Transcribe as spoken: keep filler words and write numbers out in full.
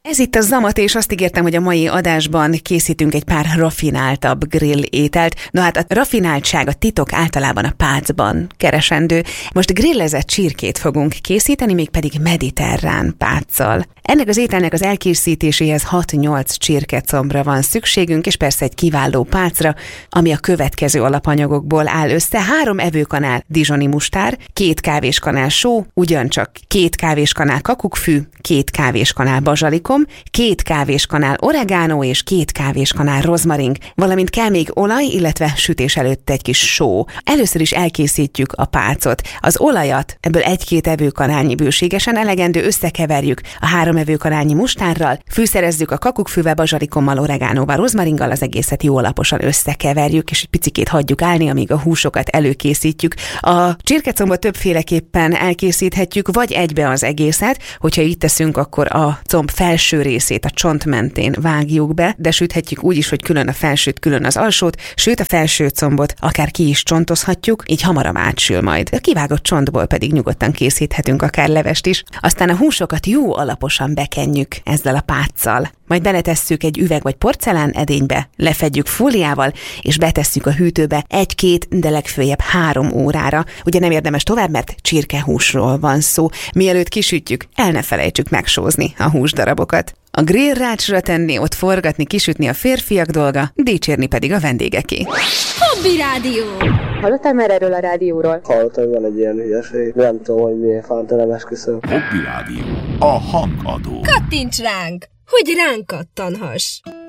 Ez itt a Zamat, és azt ígértem, hogy a mai adásban készítünk egy pár raffináltabb grill ételt. No hát a raffináltság, a titok általában a pácban keresendő. Most grillezett csirkét fogunk készíteni, mégpedig mediterrán páccal. Ennek az ételnek az elkészítéséhez hat-nyolc csirkecombra van szükségünk, és persze egy kiváló pácra, ami a következő alapanyagokból áll össze. Három evőkanál dijoni mustár, két kávéskanál só, ugyancsak két kávéskanál kakukkfű, két kávéskanál bazsalikom, két kávéskanál oregano és két kávéskanál rozmaring, valamint kell még olaj, illetve sütés előtt egy kis só. Először is elkészítjük a pácot. Az olajat, ebből egy-két evőkanálnyi bőségesen elegendő, összekeverjük a három evőkanálnyi mustárral, fűszerezzük a kakukkfűvel, bazsalikommal, oregánóval, rozmaringgal, az egészet jó alaposan összekeverjük, és egy picikét hagyjuk állni, amíg a húsokat előkészítjük. A csirkecombot többféleképpen elkészíthetjük, vagy egybe az egészet, hogyha így teszünk, akkor a comb felső részét a csont mentén vágjuk be, de süthetjük úgy is, hogy külön a felsőt, külön az alsót, sőt a felső combot akár ki is csontozhatjuk, így hamarabb átsül majd. A kivágott csontból pedig nyugodtan készíthetünk akár levest is. Aztán a húsokat jó alaposan bekenjük ezzel a páccal. Majd beletesszük egy üveg vagy porcelán edénybe, lefedjük fóliával, és betesszük a hűtőbe egy-két, de legfőjebb három órára. Ugye nem érdemes tovább, mert csirkehúsról van szó. Mielőtt kisütjük, el ne felejtsük megsózni a húsdarabokat. A grillrácsra tenni, ott forgatni, kisütni a férfiak dolga, dicsérni pedig a vendégeké. Hobby Rádió! Hallottál már erről a rádióról? Hallottam, van egy ilyen hülyeség. Nem tudom, hogy miért fánt, nem esküszöm. Hobby Rádió. A hangadó. Kattints ránk, hogy ránk kattanhass!